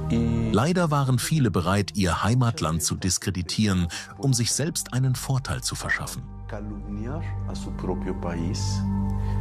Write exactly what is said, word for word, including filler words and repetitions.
Leider waren viele bereit, ihr Heimatland zu diskreditieren, um sich selbst einen Vorteil zu verschaffen.